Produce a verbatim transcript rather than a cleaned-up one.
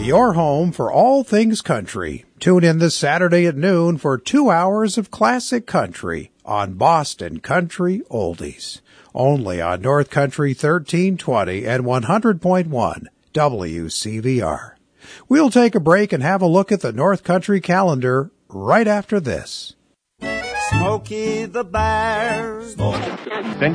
your home for all things country. Tune in this Saturday at noon for two hours of classic country on Boston Country Oldies. Only on North Country thirteen twenty and one hundred point one W C V R. We'll take a break and have a look at the North Country calendar right after this. Smokey the Bear. Smoke. Then